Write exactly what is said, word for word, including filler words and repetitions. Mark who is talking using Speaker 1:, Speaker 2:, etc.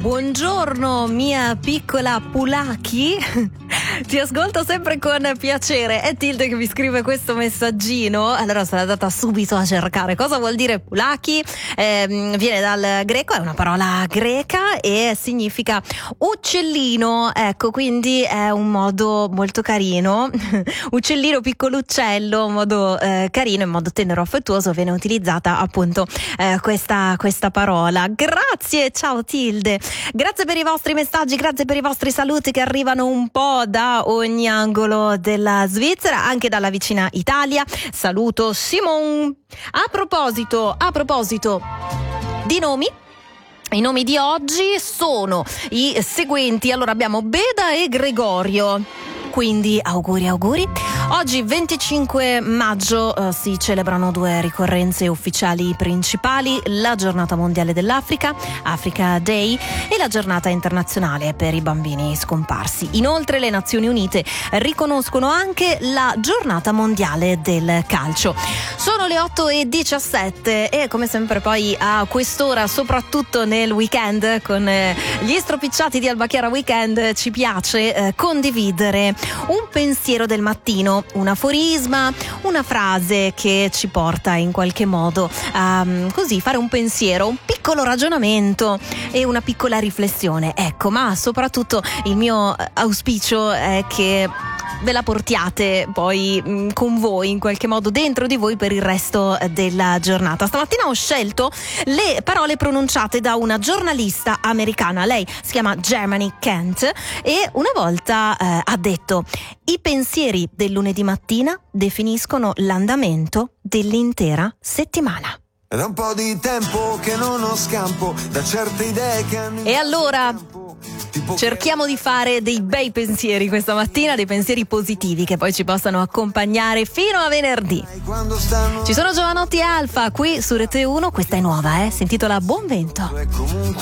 Speaker 1: Buongiorno mia piccola Pulaki, ti ascolto sempre con piacere. È Tilde che mi scrive questo messaggino. Allora sono andata subito a cercare cosa vuol dire Pulaki. Eh, viene dal greco, è una parola greca e significa uccellino, ecco, quindi è un modo molto carino. Uccellino, piccolo uccello, un modo eh, carino, in modo tenero, affettuoso, viene utilizzata appunto eh, questa, questa parola. Grazie, ciao Tilde. Grazie per i vostri messaggi, grazie per i vostri saluti che arrivano un po' da ogni angolo della Svizzera, anche dalla vicina Italia. Saluto Simon. A proposito, a proposito di nomi, i nomi di oggi sono i seguenti. Allora abbiamo Beda e Gregorio. Quindi auguri auguri. Oggi venticinque maggio eh, si celebrano due ricorrenze ufficiali principali: la giornata mondiale dell'Africa, Africa Day, e la giornata internazionale per i bambini scomparsi. Inoltre le Nazioni Unite riconoscono anche la giornata mondiale del calcio. Sono le otto e diciassette e come sempre poi a quest'ora, soprattutto nel weekend con eh, gli stropicciati di Alba Chiara Weekend, ci piace eh, condividere un pensiero del mattino, un aforisma, una frase che ci porta in qualche modo a um, così fare un pensiero, un piccolo ragionamento e una piccola riflessione. Ecco, ma soprattutto il mio auspicio è che ve la portiate poi mh, con voi, in qualche modo dentro di voi, per il resto della giornata. Stamattina ho scelto le parole pronunciate da una giornalista americana. Lei si chiama Germany Kent e una volta eh, ha detto: i pensieri del lunedì mattina definiscono l'andamento dell'intera settimana.
Speaker 2: È da un po' di tempo che non ho scampo da certe idee che hanno...
Speaker 1: E allora cerchiamo di fare dei bei pensieri questa mattina, dei pensieri positivi che poi ci possano accompagnare fino a venerdì. Ci sono Giovanotti e Alfa qui su Rete uno, questa è nuova, eh? Si intitola Buon Vento.